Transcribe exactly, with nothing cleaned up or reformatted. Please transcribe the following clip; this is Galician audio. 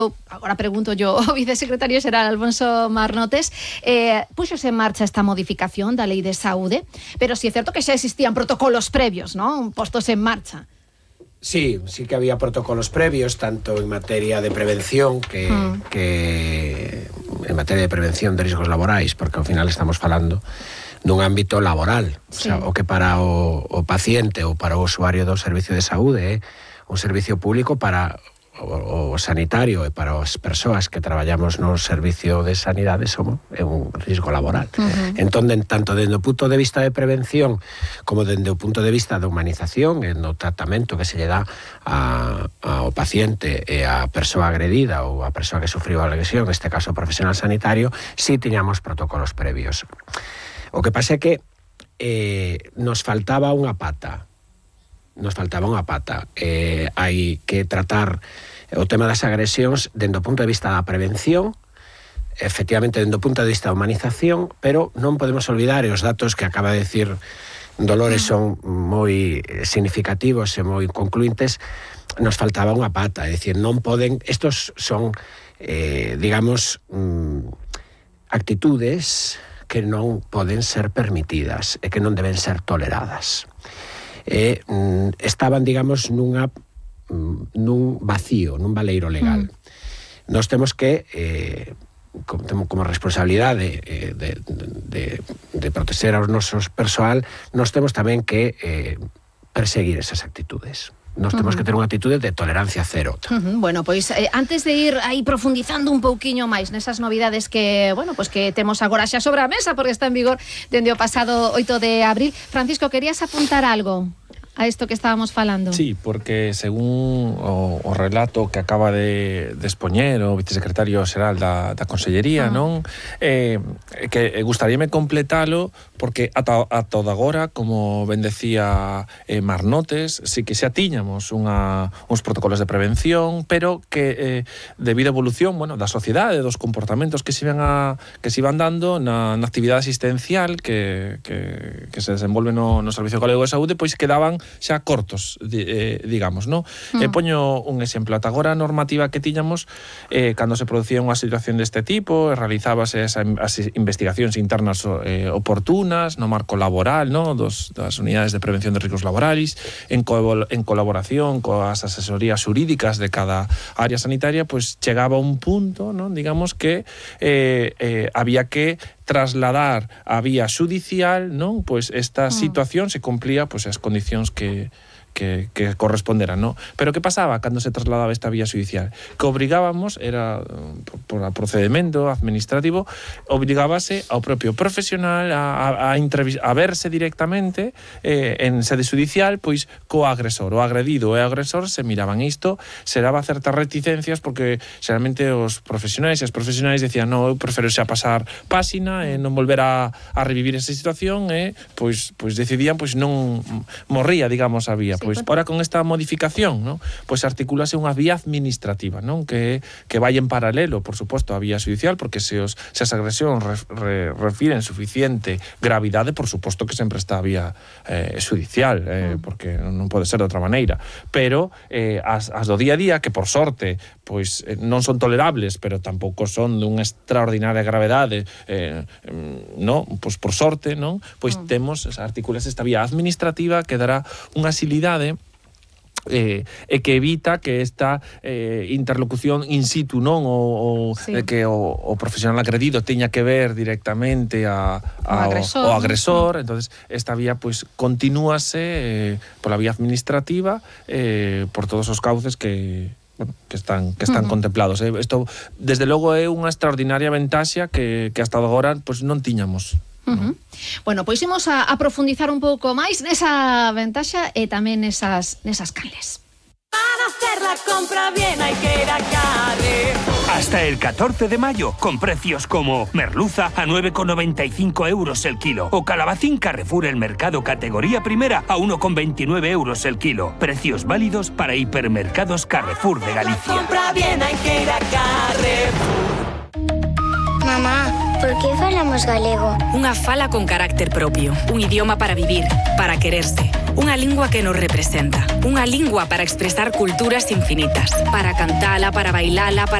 Agora pregunto yo ao vicesecretario xeral Alfonso Marnotes, eh, puxose en marcha esta modificación da Lei de Saúde, pero si é certo que xa existían protocolos previos, non? Postos en marcha. Sí, sí que había protocolos previos, tanto en materia de prevención que, mm. que en materia de prevención de riscos laborais, porque ao final estamos falando nun ámbito laboral, sí. O sea, o que para o, o paciente ou para o usuario do servicio de saúde é un servicio público para o sanitario e para as persoas que traballamos no servicio de sanidade somos é un risco laboral. Uh-huh. Entón, tanto dende o punto de vista de prevención como dende o punto de vista de humanización e no tratamento que se lle dá a, ao paciente e á persoa agredida ou a persoa que sufriu a agresión, neste caso o profesional sanitario, sí tiñamos protocolos previos. O que pasa é que eh, nos faltaba unha pata. Nos faltaba unha pata. Eh, hai que tratar o tema das agresións dende o punto de vista da prevención, efectivamente dende o punto de vista da humanización, pero non podemos olvidar, e os datos que acaba de decir Dolores son moi significativos e moi concluintes, nos faltaba unha pata, é dicir, non poden, estos son, eh, digamos, mm, actitudes que non poden ser permitidas e que non deben ser toleradas. Eh, mm, estaban, digamos, nunha nun vacío, nun baleiro legal. Mm. Nós temos que, eh, como, como responsabilidade de, de, de, de proteger aos nosos persoal, nós temos tamén que eh, perseguir esas actitudes. Nós temos uh-huh. que ter unha actitude de tolerancia cero. Uh-huh. Bueno, pois eh, antes de ir aí profundizando un pouquiño máis nesas novidades que, bueno, pois que temos agora xa sobre a mesa porque está en vigor dende o pasado oito de abril, Francisco, querías apuntar algo a isto que estábamos falando? Sí, porque según o, o relato que acaba de, de expoñer o vicesecretario xeral da, da Consellería, ah. non? Eh, que gustaríame completalo porque ata, ata agora, como ben decía eh, Marnotes, sí que xa tiñamos unha, uns protocolos de prevención, pero que eh, debido á evolución, bueno, da sociedade, dos comportamentos que se iban a que se iban dando na, na actividade asistencial que, que, que se desenvolve no, no Servicio Galego de Saúde, pois quedaban xa cortos, eh, digamos, no? Mm. Eh, poño un exemplo. Ata agora a normativa que tiñamos, eh, cando se producía unha situación deste tipo, realizábase esa, as investigacións internas eh, oportunas, no marco laboral, no? Dos, das unidades de prevención de riscos laborais, en, co en colaboración coas asesorías xurídicas de cada área sanitaria, pois chegaba un punto, no? Digamos que eh, eh, había que trasladar a vía xudicial, non? Pois esta situación se cumplía pois as condicións que que, que corresponderan, ¿no? Pero que pasaba cando se trasladaba esta vía judicial? Que obrigábamos, era por, por procedimento administrativo, obrigábase ao propio profesional a, a, a, a verse directamente eh, en sede judicial, pois co agresor, o agredido e o agresor se miraban isto, se daba certas reticencias porque xeralmente os profesionais e as profesionais decían, no, eu prefiro xa pasar páxina e non volver a, a revivir esa situación e pois, pois decidían pois non morría, digamos, a vía. Pois ora con esta modificación, ¿no? Pois articulase unha vía administrativa, non? Que, que vai en paralelo, por suposto, a vía judicial, porque se, os, se as agresións re, re, refiren suficiente gravidade, por suposto que sempre está a vía eh, judicial, eh, porque non pode ser de outra maneira. Pero eh, as, as do día a día, que por sorte pois eh, non son tolerables, pero tampouco son dunha extraordinaria gravedade, eh, no? Pois por sorte, non? Pois mm. temos, articulas esta vía administrativa que dará unha xilidade Eh, e que evita que esta eh, interlocución in situ, non? O, o, sí. eh, que o, o profesional agredido teña que ver directamente a, a, o agresor, o, o agresor. ¿No? Entonces esta vía pues continúase eh, pola vía administrativa eh, por todos os cauces que bueno, que están que están uh-huh. contemplados. Eh. Isto desde logo é unha extraordinaria ventaxa que, que hasta agora pues non tiñamos. Uh-huh. Bueno, pois imos a, a profundizar un pouco máis nesa ventaxa e tamén nesas, nesas canles. Para hacer la compra bien hay que ir a Carrefour. Hasta el catorce de mayo, con precios como merluza a nueve con noventa y cinco euros el kilo o calabacín Carrefour el mercado categoría primera a uno con veintinueve euros el kilo. Precios válidos para hipermercados Carrefour de Galicia. La compra bien hay que ir a Carrefour. Mamá, por que falamos galego? Unha fala con carácter propio, un idioma para vivir, para quererse, unha lingua que nos representa, unha lingua para expresar culturas infinitas, para cantala, para bailala, para